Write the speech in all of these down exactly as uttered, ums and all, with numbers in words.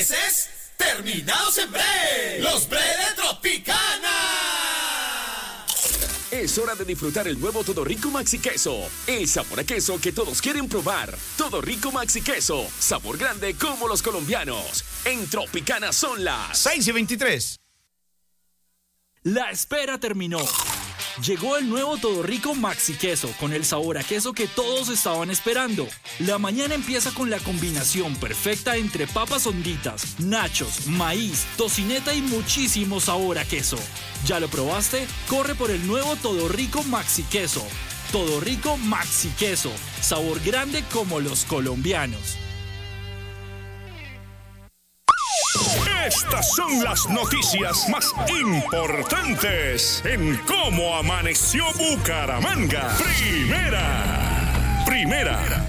meses terminados en bre. Los bre de Tropicana. Es hora de disfrutar el nuevo Todo Rico Maxi Queso. El sabor a queso que todos quieren probar. Todo Rico Maxi Queso. Sabor grande como los colombianos. En Tropicana son las seis y veintitrés. La espera terminó. Llegó el nuevo Todo Rico Maxi Queso, con el sabor a queso que todos estaban esperando. La mañana empieza con la combinación perfecta entre papas honditas, nachos, maíz, tocineta y muchísimo sabor a queso. ¿Ya lo probaste? Corre por el nuevo Todo Rico Maxi Queso. Todo Rico Maxi Queso, sabor grande como los colombianos. Estas son las noticias más importantes en Cómo Amaneció Bucaramanga. Primera. Primera.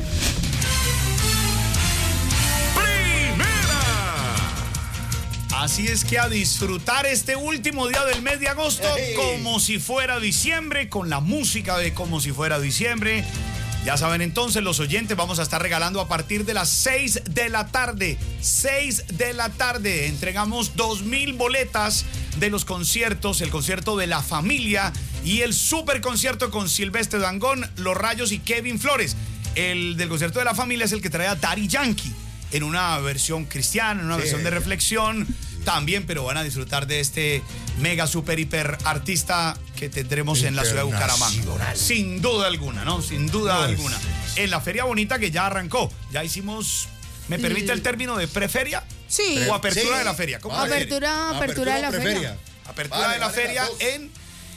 Así es que a disfrutar este último día del mes de agosto hey. como si fuera diciembre, con la música de como si fuera diciembre. Ya saben entonces, los oyentes, vamos a estar regalando a partir de las seis de la tarde. seis de la tarde. Entregamos dos mil boletas de los conciertos, el concierto de La Familia y el super concierto con Silvestre Dangond, Los Rayos y Kevin Flores. El del concierto de La Familia es el que trae a Daddy Yankee en una versión cristiana, en una sí, versión de reflexión también, pero van a disfrutar de este mega super hiper artista que tendremos en la ciudad de Bucaramanga. Sin duda alguna, ¿no? Sin duda pues. alguna. En la Feria Bonita que ya arrancó. Ya hicimos, ¿me permite el término de preferia? Sí. ¿O apertura sí. de la feria? ¿Cómo apertura, apertura, apertura de la preferia. feria. Apertura vale, de la vale, feria la en...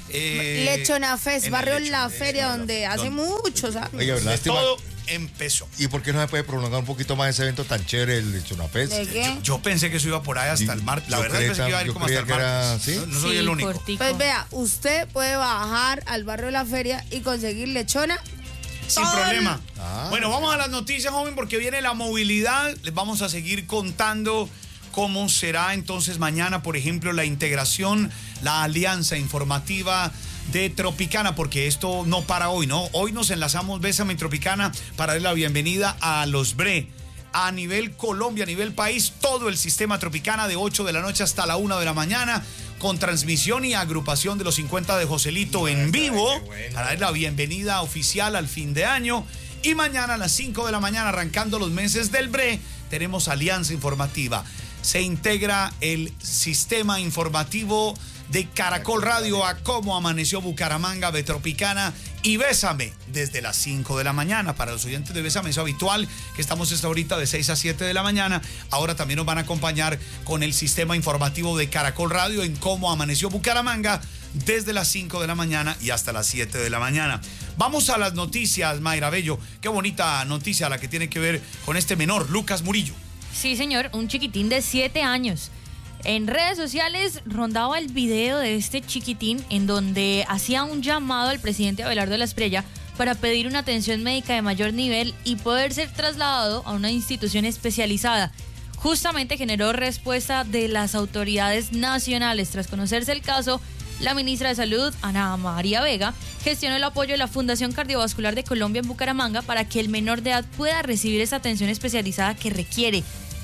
Eh, Lechona Fest, barrio Lechona, La Feria, donde Lechona. hace muchos años. Oye, de todo empezó. ¿Y por qué no se puede prolongar un poquito más ese evento tan chévere, el Lechona Fest? ¿De qué? Yo, yo pensé que eso iba por ahí hasta el martes. La verdad pensé que iba a ir como hasta el martes. ¿Sí? No, no soy sí, el único. Cortico. Pues vea, usted puede bajar al barrio de La Feria y conseguir lechona sin problema. Ah. Bueno, vamos a las noticias, joven, porque viene la movilidad. Les vamos a seguir contando cómo será entonces mañana, por ejemplo, la integración, la alianza informativa de Tropicana, porque esto no para hoy, ¿no? Hoy nos enlazamos Bésame Tropicana para dar la bienvenida a los Bre. A nivel Colombia, a nivel país, todo el sistema Tropicana de ocho de la noche hasta la una de la mañana, con transmisión y agrupación de los cincuenta de Joselito en vivo, para dar la bienvenida oficial al fin de año. Y mañana a las cinco de la mañana, arrancando los meses del Bre, tenemos alianza informativa. Se integra el sistema informativo de Caracol Radio a Cómo Amaneció Bucaramanga, de Tropicana y Bésame desde las cinco de la mañana. Para los oyentes de Bésame es habitual que estamos esta horita de seis a siete de la mañana. Ahora también nos van a acompañar con el sistema informativo de Caracol Radio en Cómo Amaneció Bucaramanga desde las cinco de la mañana y hasta las siete de la mañana. Vamos a las noticias, Mayra Bello. Qué bonita noticia la que tiene que ver con este menor, Lucas Murillo. Sí, señor, un chiquitín de siete años. En redes sociales rondaba el video de este chiquitín en donde hacía un llamado al presidente Abelardo Lasprilla para pedir una atención médica de mayor nivel y poder ser trasladado a una institución especializada. Justamente generó respuesta de las autoridades nacionales. Tras conocerse el caso, la ministra de Salud, Ana María Vega, gestionó el apoyo de la Fundación Cardiovascular de Colombia en Bucaramanga para que el menor de edad pueda recibir esa atención especializada que requiere.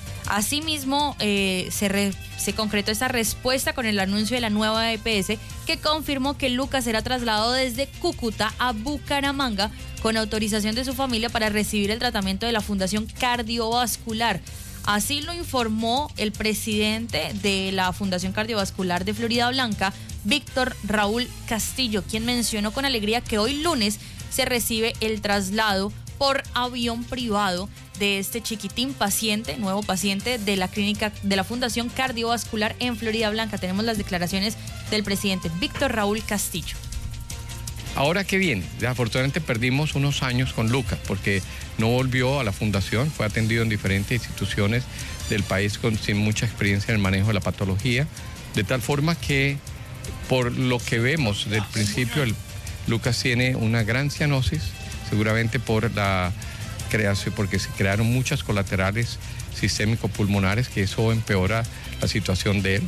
Asimismo, eh, se, re, se concretó esta respuesta con el anuncio de la nueva E P S que confirmó que Lucas será trasladado desde Cúcuta a Bucaramanga con autorización de su familia para recibir el tratamiento de la Fundación Cardiovascular. Así lo informó el presidente de la Fundación Cardiovascular de Florida Blanca, Víctor Raúl Castillo, quien mencionó con alegría que hoy lunes se recibe el traslado por avión privado de este chiquitín paciente, nuevo paciente de la clínica de la Fundación Cardiovascular en Florida Blanca. Tenemos las declaraciones del presidente Víctor Raúl Castillo. Ahora qué bien, afortunadamente perdimos unos años con Lucas porque no volvió a la fundación, fue atendido en diferentes instituciones del país con, sin mucha experiencia en el manejo de la patología, de tal forma que por lo que vemos del principio, el, Lucas tiene una gran cianosis, seguramente por la creación, porque se crearon muchas colaterales sistémico-pulmonares, que eso empeora la situación de él,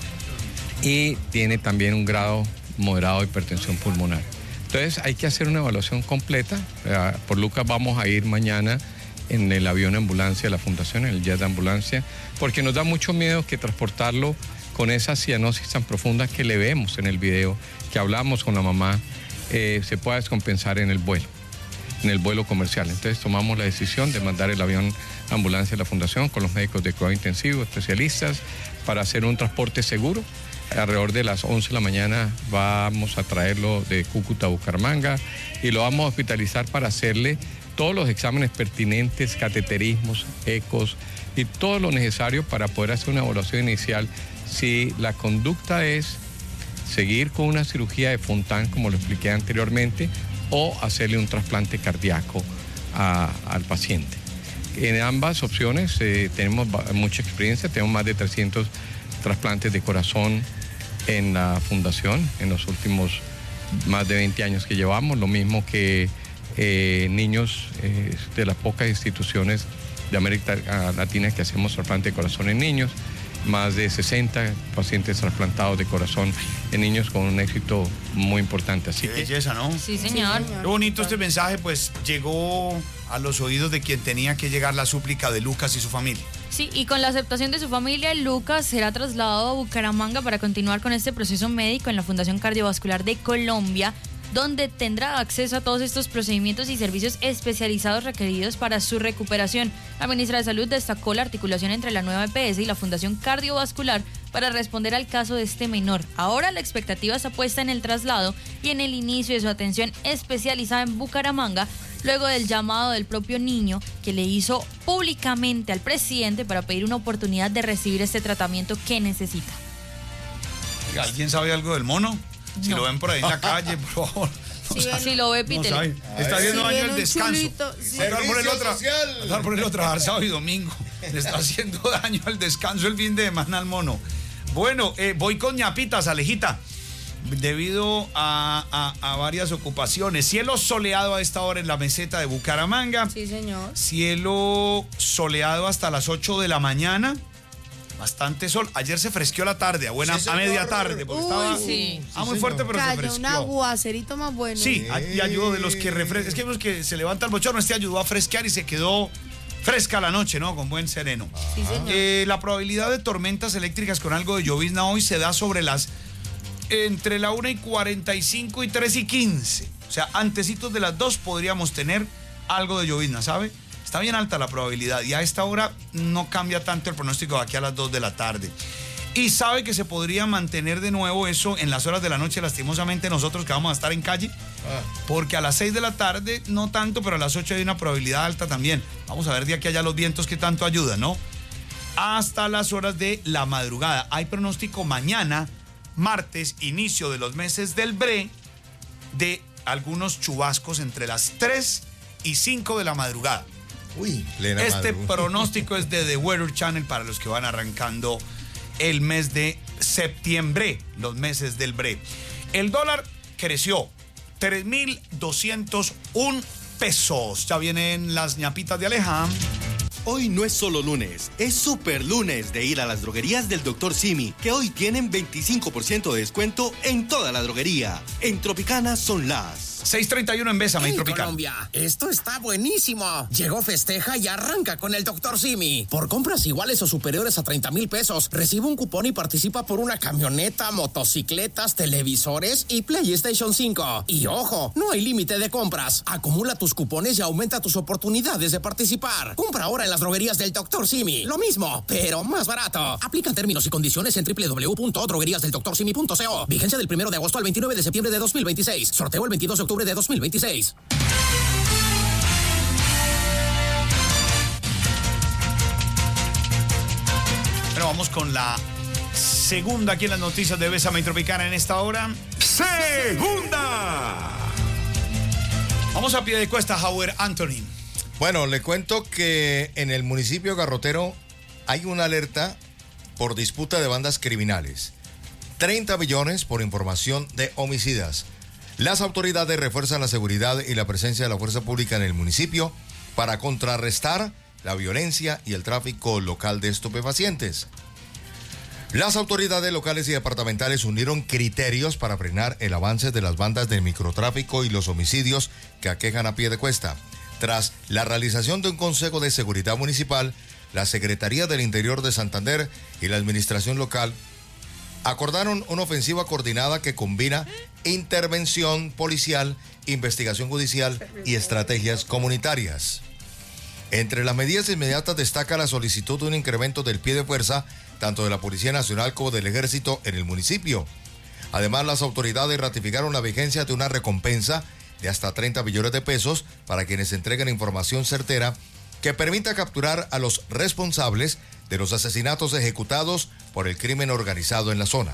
y tiene también un grado moderado de hipertensión pulmonar. Entonces hay que hacer una evaluación completa. Por Lucas vamos a ir mañana en el avión ambulancia de la Fundación, en el jet de ambulancia, porque nos da mucho miedo que transportarlo con esa cianosis tan profunda que le vemos en el video, que hablamos con la mamá, eh, se pueda descompensar en el vuelo, en el vuelo comercial. Entonces tomamos la decisión de mandar el avión ambulancia de la Fundación con los médicos de cuidado intensivo, especialistas, para hacer un transporte seguro. Alrededor de las once de la mañana vamos a traerlo de Cúcuta a Bucaramanga y lo vamos a hospitalizar para hacerle todos los exámenes pertinentes, cateterismos, ecos y todo lo necesario para poder hacer una evaluación inicial si la conducta es seguir con una cirugía de Fontan, como lo expliqué anteriormente, o hacerle un trasplante cardíaco a, al paciente. En ambas opciones eh, tenemos mucha experiencia, tenemos más de trescientos trasplantes de corazón en la Fundación en los últimos más de veinte años que llevamos, lo mismo que eh, niños eh, de las pocas instituciones de América Latina que hacemos trasplante de corazón en niños, más de sesenta pacientes trasplantados de corazón en niños con un éxito muy importante. Así Qué que, belleza, ¿no? Sí, señor. Qué bonito este mensaje, pues llegó a los oídos de quien tenía que llegar la súplica de Lucas y su familia. Sí, y con la aceptación de su familia, Lucas será trasladado a Bucaramanga para continuar con este proceso médico en la Fundación Cardiovascular de Colombia, donde tendrá acceso a todos estos procedimientos y servicios especializados requeridos para su recuperación. La ministra de Salud destacó la articulación entre la nueva E P S y la Fundación Cardiovascular para responder al caso de este menor. Ahora la expectativa está puesta en el traslado y en el inicio de su atención especializada en Bucaramanga, luego del llamado del propio niño que le hizo públicamente al presidente para pedir una oportunidad de recibir este tratamiento que necesita. ¿Alguien sabe algo del mono? Si No. lo ven por ahí en la calle, por favor. Si, si lo ve, pítele. sabe. Está haciendo Si daño viene el un descanso. chulito, sí. Dejar por el Servicio otro, social. dejar por el otro, trabajar sábado y domingo. Le está haciendo daño al descanso el fin de semana al mono. Bueno, eh, voy con ñapitas, Alejita. Debido a, a, a varias ocupaciones. Cielo soleado a esta hora en la meseta de Bucaramanga. Sí, señor. Cielo soleado hasta las ocho de la mañana. Bastante sol. Ayer se fresqueó la tarde, a buena Sí, a señor. media tarde, porque Uy, estaba sí. ah, muy fuerte, pero se Cayó un fresqueó. aguacerito más bueno. Sí, y ayudó de los que refrescan. Es que los que se levanta el bochorno, este ayudó a fresquear y se quedó fresca la noche, ¿no? Con buen sereno. Sí, señor. Eh, la probabilidad de tormentas eléctricas con algo de llovizna hoy se da sobre las entre la una y cuarenta y cinco y tres y quince. O sea, antecitos de las dos podríamos tener algo de llovizna, ¿sabe? Está bien alta la probabilidad y a esta hora no cambia tanto el pronóstico de aquí a las dos de la tarde. Y sabe que se podría mantener de nuevo eso en las horas de la noche, lastimosamente nosotros que vamos a estar en calle, porque a las seis de la tarde no tanto, pero a las ocho hay una probabilidad alta también. Vamos a ver de aquí a allá los vientos que tanto ayudan, ¿no? Hasta las horas de la madrugada. Hay pronóstico mañana, martes, inicio de los meses del bre, de algunos chubascos entre las tres y cinco de la madrugada. Uy, plena Este madrugada. pronóstico es de The Weather Channel para los que van arrancando el mes de septiembre, los meses del bre. El dólar creció tres mil doscientos un pesos. Ya vienen las ñapitas de Aleja. Hoy no es solo lunes, es super lunes de ir a las droguerías del doctor Simi, que hoy tienen veinticinco por ciento de descuento en toda la droguería. En Tropicana son las seis treinta y uno en Bésame, En Tropical. Colombia, esto está buenísimo. Llegó, festeja y arranca con el doctor Simi. Por compras iguales o superiores a treinta mil pesos, recibe un cupón y participa por una camioneta, motocicletas, televisores y PlayStation cinco. Y ojo, no hay límite de compras. Acumula tus cupones y aumenta tus oportunidades de participar. Compra ahora en las droguerías del doctor Simi. Lo mismo, pero más barato. Aplican términos y condiciones en doble u doble u doble u punto droguerías del doctor simi punto co. Vigencia del primero de agosto al veintinueve de septiembre de dos mil veintiséis. Sorteo el veintidós de octubre de dos mil veintiséis. Bueno, vamos con la segunda aquí en las noticias de Bésame Tropicana en esta hora. Segunda. Vamos a pie de cuesta, Howard Anthony. Bueno, le cuento que en el municipio Garrotero hay una alerta por disputa de bandas criminales. treinta millones por información de homicidas. Las autoridades refuerzan la seguridad y la presencia de la fuerza pública en el municipio para contrarrestar la violencia y el tráfico local de estupefacientes. Las autoridades locales y departamentales unieron criterios para frenar el avance de las bandas del microtráfico y los homicidios que aquejan a pie de cuesta. Tras la realización de un Consejo de Seguridad Municipal, la Secretaría del Interior de Santander y la Administración Local acordaron una ofensiva coordinada que combina intervención policial, investigación judicial y estrategias comunitarias. Entre las medidas inmediatas destaca la solicitud de un incremento del pie de fuerza tanto de la Policía Nacional como del Ejército en el municipio. Además, las autoridades ratificaron la vigencia de una recompensa de hasta treinta millones de pesos para quienes entreguen información certera que permita capturar a los responsables de los asesinatos ejecutados por el crimen organizado en la zona.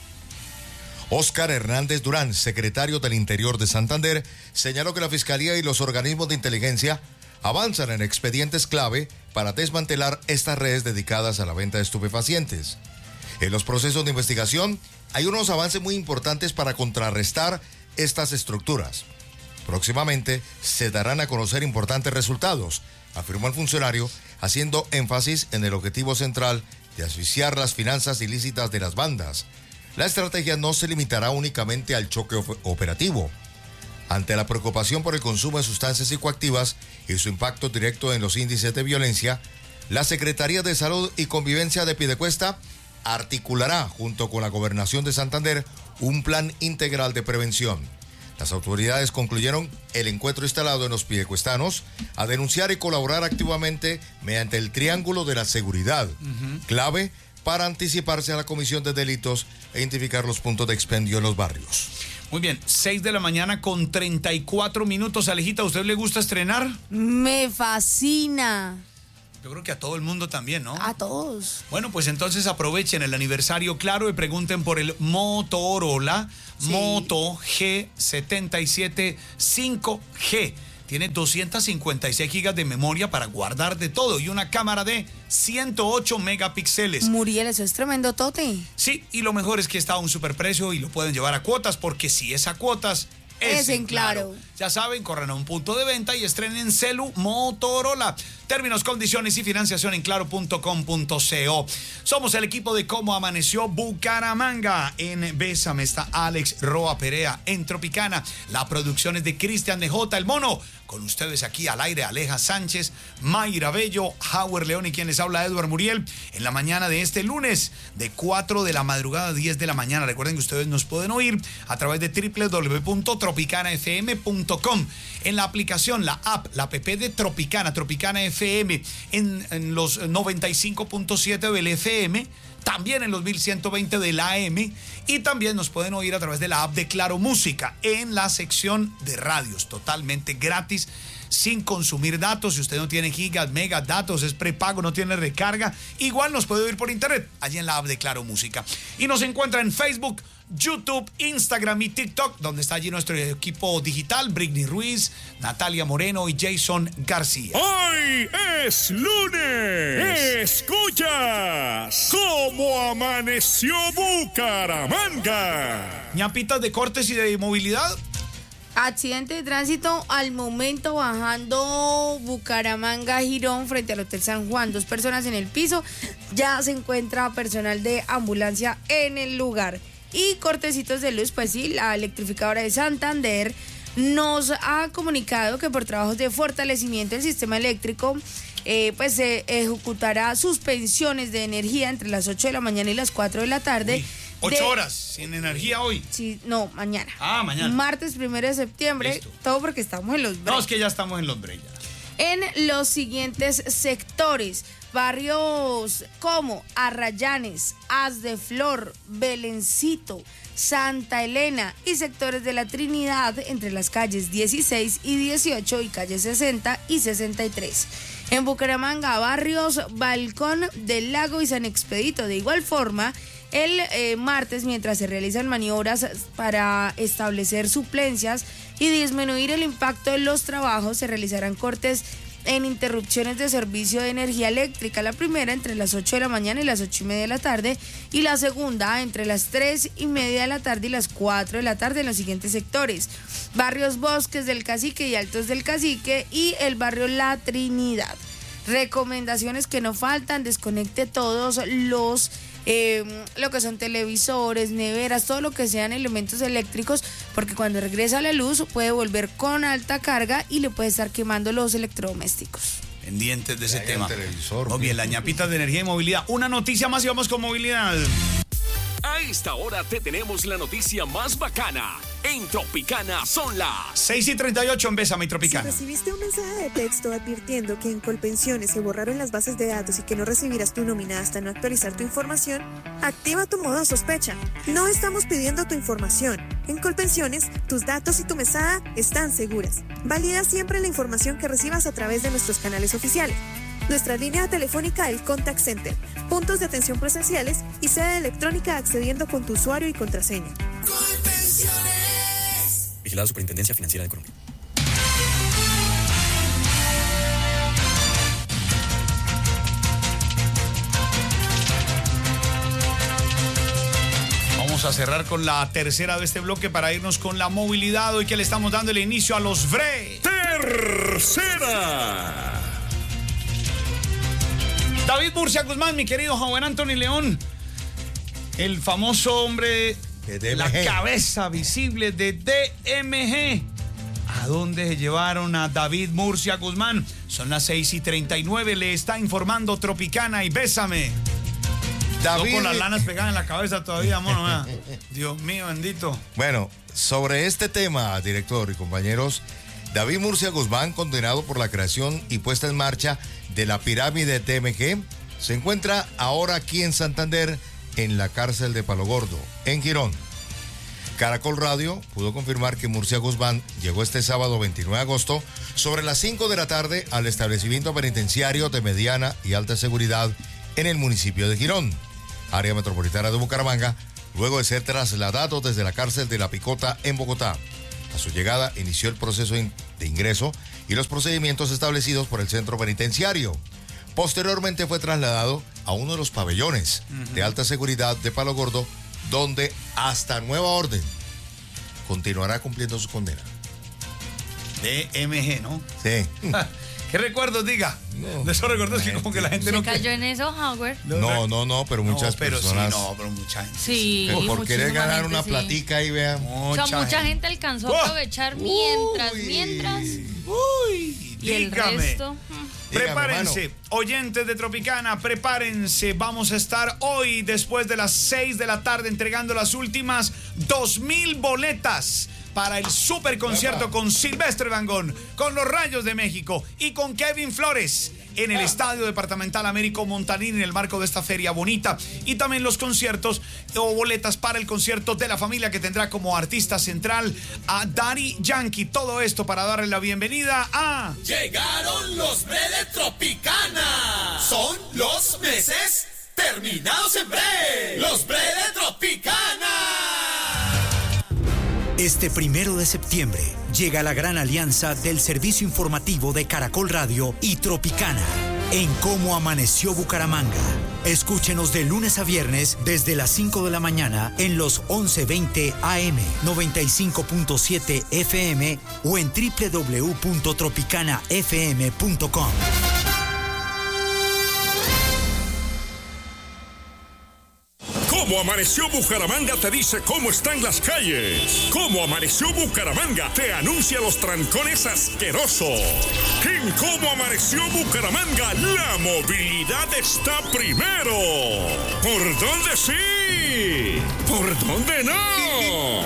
Óscar Hernández Durán, secretario del Interior de Santander, señaló que la Fiscalía y los organismos de inteligencia avanzan en expedientes clave para desmantelar estas redes dedicadas a la venta de estupefacientes. En los procesos de investigación hay unos avances muy importantes para contrarrestar estas estructuras. Próximamente se darán a conocer importantes resultados, afirmó el funcionario, haciendo énfasis en el objetivo central de asfixiar las finanzas ilícitas de las bandas. La estrategia no se limitará únicamente al choque operativo. Ante la preocupación por el consumo de sustancias psicoactivas y su impacto directo en los índices de violencia, la Secretaría de Salud y Convivencia de Piedecuesta articulará, junto con la Gobernación de Santander, un plan integral de prevención. Las autoridades concluyeron el encuentro instalado en los piedecuestanos a denunciar y colaborar activamente mediante el triángulo de la seguridad, uh-huh. clave para anticiparse a la comisión de delitos e identificar los puntos de expendio en los barrios. Muy bien, seis de la mañana con treinta y cuatro minutos. Alejita, ¿a usted le gusta estrenar? Me fascina. Yo creo que a todo el mundo también, ¿no? A todos. Bueno, pues entonces aprovechen el aniversario Claro y pregunten por el Motorola sí. Moto G setenta y siete cinco G. Tiene doscientos cincuenta y seis gigas de memoria para guardar de todo y una cámara de ciento ocho megapíxeles. Muriel, eso es tremendo tote. Sí, y lo mejor es que está a un superprecio y lo pueden llevar a cuotas, porque si es a cuotas, es, es en, en claro. claro. Ya saben, corran a un punto de venta y estrenen celu Motorola. Términos, condiciones y financiación en claro punto com punto co. Somos el equipo de Cómo Amaneció Bucaramanga. En Bésame está Alex Roa Perea. En Tropicana, la producción es de Cristian de J. El Mono. Con ustedes aquí al aire, Aleja Sánchez, Mayra Bello, Howard León y quien les habla, Edward Muriel. En la mañana de este lunes, de cuatro de la madrugada a diez de la mañana. Recuerden que ustedes nos pueden oír a través de doble u doble u doble u punto tropicana f m punto com. En la aplicación, la app, la app de Tropicana, Tropicana F M, en, en los noventa y cinco punto siete del F M, también en los mil ciento veinte del A M, y también nos pueden oír a través de la app de Claro Música en la sección de radios, totalmente gratis, sin consumir datos. Si usted no tiene gigas, megas, datos, es prepago, no tiene recarga, igual nos puede oír por internet, allí en la app de Claro Música. Y nos encuentra en Facebook, YouTube, Instagram y TikTok, donde está allí nuestro equipo digital, Britney Ruiz, Natalia Moreno y Jason García. ¡Hoy es lunes! ¡Escuchas cómo amaneció Bucaramanga! ¿Ñapitas de cortes y de movilidad? Accidente de tránsito al momento bajando Bucaramanga Girón frente al Hotel San Juan. Dos personas en el piso. Ya se encuentra personal de ambulancia en el lugar. Y cortecitos de luz, pues sí, la electrificadora de Santander nos ha comunicado que por trabajos de fortalecimiento del sistema eléctrico, eh, pues se ejecutará suspensiones de energía entre las ocho de la mañana y las cuatro de la tarde. Uy, ocho de... horas sin energía hoy. Sí, no, mañana. Ah, mañana. Martes primero de septiembre. Listo. Todo porque estamos en los break. No, es que ya estamos en los break ya. En los siguientes sectores, barrios como Arrayanes, Haz de Flor, Belencito, Santa Elena y sectores de la Trinidad entre las calles dieciséis y dieciocho y calles sesenta y sesenta y tres. En Bucaramanga, barrios Balcón del Lago y San Expedito. De igual forma, el eh, martes, mientras se realizan maniobras para establecer suplencias y disminuir el impacto de los trabajos, se realizarán cortes en interrupciones de servicio de energía eléctrica. La primera entre las ocho de la mañana y las ocho y media de la tarde, y la segunda entre las tres y media de la tarde y las cuatro de la tarde en los siguientes sectores: barrios Bosques del Cacique y Altos del Cacique y el barrio La Trinidad. Recomendaciones que no faltan: desconecte todos los, eh, lo que son televisores, neveras, todo lo que sean elementos eléctricos, porque cuando regresa la luz puede volver con alta carga y le puede estar quemando los electrodomésticos. Pendientes de ese Hay tema. el televisor, Muy bien, la ñapita de energía y movilidad. Una noticia más y vamos con movilidad. A esta hora te tenemos la noticia más bacana. En Tropicana son las seis y treinta y ocho en Bésame Tropicana. Si recibiste un mensaje de texto advirtiendo que en Colpensiones se borraron las bases de datos y que no recibirás tu nómina hasta no actualizar tu información, activa tu modo sospecha. No estamos pidiendo tu información. En Colpensiones, tus datos y tu mesada están seguras. Valida siempre la información que recibas a través de nuestros canales oficiales. Nuestra línea telefónica, el Contact Center, puntos de atención presenciales y sede electrónica accediendo con tu usuario y contraseña. Vigilado Superintendencia Financiera de Colombia. Vamos a cerrar con la tercera de este bloque para irnos con la movilidad. Hoy que le estamos dando el inicio a los V R E. Tercera. David Murcia Guzmán, mi querido joven Anthony León, el famoso hombre, la cabeza visible de D M G. ¿A dónde se llevaron a David Murcia Guzmán? Son las seis y treinta y nueve, le está informando Tropicana y Bésame. David... No con las lanas pegadas en la cabeza todavía, mono. Dios mío, bendito. Bueno, sobre este tema, director y compañeros, David Murcia Guzmán, condenado por la creación y puesta en marcha de la pirámide T M G, se encuentra ahora aquí en Santander, en la cárcel de Palo Gordo, en Girón. Caracol Radio pudo confirmar que Murcia Guzmán llegó este sábado veintinueve de agosto sobre las cinco de la tarde al establecimiento penitenciario de mediana y alta seguridad en el municipio de Girón, área metropolitana de Bucaramanga, luego de ser trasladado desde la cárcel de La Picota en Bogotá. A su llegada inició el proceso de ingreso y los procedimientos establecidos por el centro penitenciario. Posteriormente fue trasladado a uno de los pabellones uh-huh. de alta seguridad de Palo Gordo, donde hasta nueva orden continuará cumpliendo su condena. D M G, ¿no? Sí. ¿Qué recuerdos, diga? No, de esos recuerdos que como que la gente ¿Se no... ¿Se cayó en eso, Howard? No, no, no, pero muchas no, pero personas... Sí, no, pero mucha gente. Sí, pero por querer ganar gente, una sí. platica y vean. Mucha, o sea, mucha gente, gente alcanzó a aprovechar mientras, uy, mientras. Uy, y el dígame. resto... Prepárense, Dígame, oyentes de Tropicana, prepárense. Vamos a estar hoy, después de las seis de la tarde, entregando las últimas dos mil boletas para el super concierto con Silvestre Dangond, con los Rayos de México y con Kevin Flores en el Estadio Departamental Américo Montanín en el marco de esta feria bonita. Y también los conciertos o boletas para el concierto de la familia que tendrá como artista central a Daddy Yankee. Todo esto para darle la bienvenida a... Llegaron los Bre de Tropicana. Son los meses terminados en Bre. Los Bre de Tropicana. Este primero de septiembre llega la gran alianza del servicio informativo de Caracol Radio y Tropicana en Cómo Amaneció Bucaramanga. Escúchenos de lunes a viernes desde las cinco de la mañana en los once veinte A M, noventa y cinco punto siete F M o en doble u doble u doble u punto tropicana f m punto com. Cómo Amaneció Bucaramanga te dice cómo están las calles. Cómo Amaneció Bucaramanga te anuncia los trancones asquerosos. En Cómo Amaneció Bucaramanga la movilidad está primero. ¿Por dónde sí? ¿Por dónde no?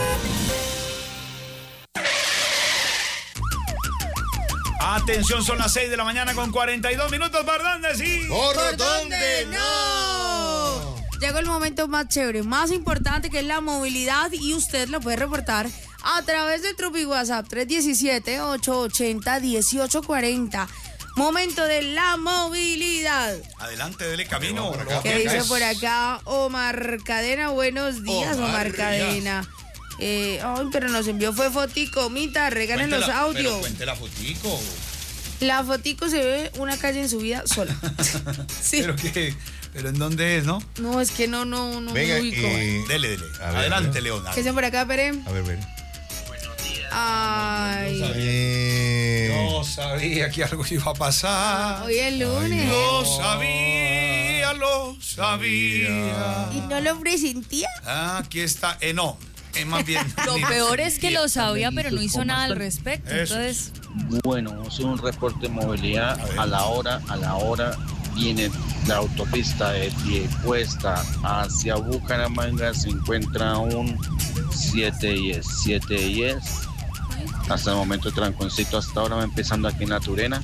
Atención, son las seis de la mañana con cuarenta y dos minutos. ¿Por dónde sí? ¿Por dónde no? Llegó el momento más chévere, más importante, que es la movilidad, y usted lo puede reportar a través de Tropi WhatsApp tres uno siete, ocho ocho cero, uno ocho cuatro cero. Momento de la movilidad. Adelante, dele camino. ¿Qué dice por acá Omar Cadena? Buenos días, Omar, Omar Cadena. Eh, ay, pero nos envió fue fotico, Mita, regalen los audios. Pero cuente la fotico. La fotico se ve una calle en su vida sola. Sí. Pero que... ¿Pero en dónde es, no? No, es que no, no, no Venga, me ubico. Eh, dele, dele. A ver, adelante, a León. ¿Qué dicen por acá, Pere? A ver, ver. Ay. Eh, No, Yo sabía que algo iba a pasar. Hoy es lunes. Lo sabía, lo sabía. ¿Y no lo presentía? Ah, aquí está. Eh, no, eh, más bien. Lo peor es que lo sabía, pero no hizo nada al respecto. Eso. Entonces, Bueno, vamos a hacer un reporte de movilidad a, a la hora, a la hora viene la autopista de Piedecuesta hacia Bucaramanga, se encuentra un siete diez, siete diez. Hasta el momento el tranconcito hasta ahora va empezando aquí en La Turena.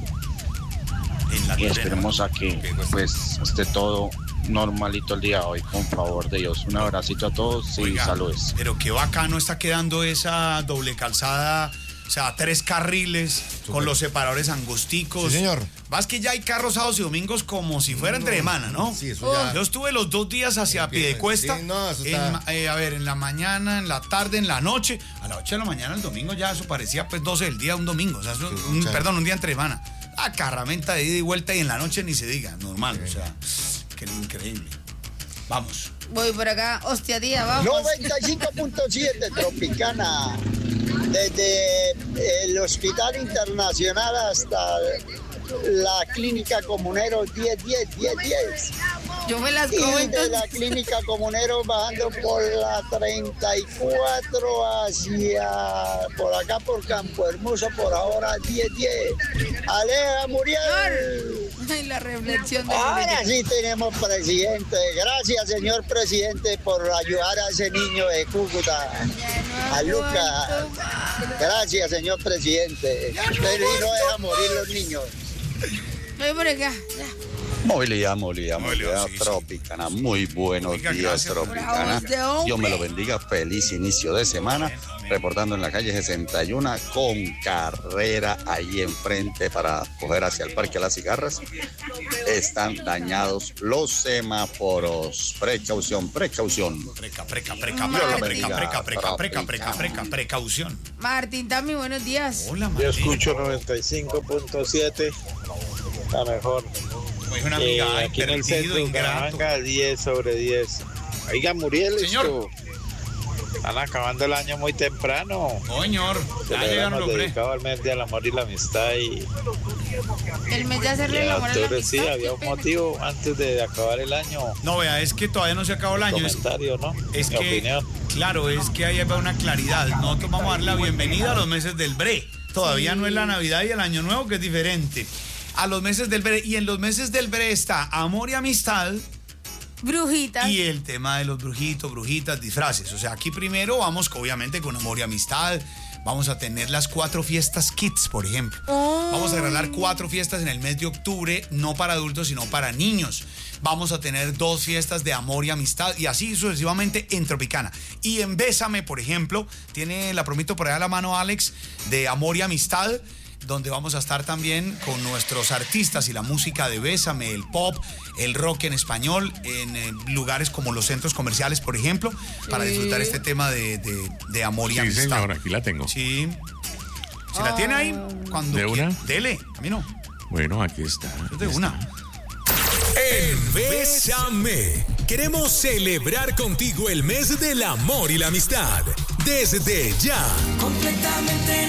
En la y esperemos a que pues esté todo normalito el día de hoy, con favor de Dios. Un abracito a todos y Oiga, saludos. Pero qué bacano está quedando esa doble calzada, o sea, tres carriles con los separadores angosticos. Sí, señor. Vas que ya hay carros sábados y domingos como si fuera entre semana, ¿no? Sí, eso ya. Yo estuve los dos días hacia Piedecuesta. Sí, no, eso en está- ma- eh, a ver, en la mañana, en la tarde, en la noche. A las ocho de la mañana, el domingo ya eso parecía pues doce del día, un domingo. O sea, eso- un- mucha- perdón, un día entre semana. Ah, carramenta de ida y vuelta y en la noche ni se diga, normal. O sea, qué increíble. Vamos. Voy por acá. Hostia, tía, vamos. noventa y cinco punto siete Tropicana. Desde el Hospital Internacional hasta la Clínica Comunero diez diez, diez diez. Yo me las Y como de entonces. la Clínica Comunero bajando por la treinta y cuatro hacia por acá por Campo Hermoso, por ahora diez diez. Aleja Muriel. Ay, la reflexión de Ahora sí tenemos presidente. Gracias, señor presidente, por ayudar a ese niño de Cúcuta, a Lucas. Gracias, señor presidente. Pero y no deja morir los niños. Voy por acá. Ya. Movilidad, movilidad, movilidad Tropicana. Muy buenos Oiga, días, gracias. Tropicana. Bravo, de hombre. Dios me lo bendiga. Feliz inicio de semana. Reportando en la calle sesenta y uno con carrera ahí enfrente para coger hacia el Parque Las Cigarras. Están dañados los semáforos. Precaución, precaución. Preca, preca, preca, Dios preca, lo preca, bendiga, preca, preca, preca, preca, Tropicana. preca, precaución. Martín, Tami, buenos días. Hola, Yo Martín. escucho noventa y cinco punto siete, la mejor. Oye, una Eh, amiga, ay, aquí en el perdido, centro de ingrato. Bucaramanga, diez sobre diez. Oiga, Muriel, Señor. esto, están acabando el año muy temprano. No, señor, ya llegaron Celebramos los pre. dedicado al mes del amor y la amistad y, El mes de y hacerle el en amor a la octubre sí amistad. había qué un pena. motivo antes de acabar el año. No, vea, es que todavía no se acabó el año. Es, Comentario, ¿no? es Mi que, opinión. claro, es que ahí va una claridad. Nosotros vamos a dar la bienvenida a los meses del bre. Todavía no es la Navidad y el Año Nuevo, que es diferente. A los meses del bre. Y en los meses del bre está amor y amistad. Brujitas. Y el tema de los brujitos, brujitas, disfraces. O sea, aquí primero vamos obviamente con amor y amistad. Vamos a tener las cuatro fiestas kids, por ejemplo. Oh. Vamos a regalar cuatro fiestas en el mes de octubre, no para adultos, sino para niños. Vamos a tener dos fiestas de amor y amistad y así sucesivamente en Tropicana. Y en Bésame, por ejemplo, tiene la promito por allá a la mano Alex de amor y amistad, donde vamos a estar también con nuestros artistas y la música de Bésame, el pop, el rock en español, en eh, lugares como los centros comerciales, por ejemplo, para Sí. disfrutar este tema de, de- de amor y Sí, amistad. señor, aquí la tengo. Sí. Si la tiene ahí, cuando ¿De quiera. una? Dele, a mí no. Bueno, aquí está. Es de una. En Bésame, queremos celebrar contigo el mes del amor y la amistad. Desde ya. Completamente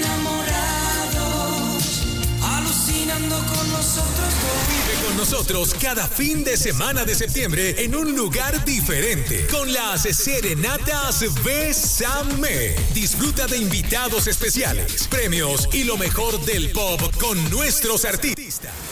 enamorados, alucinando con nosotros. Vive con nosotros cada fin de semana de septiembre en un lugar diferente con las serenatas Bésame. Disfruta de invitados especiales, premios y lo mejor del pop con nuestros artistas.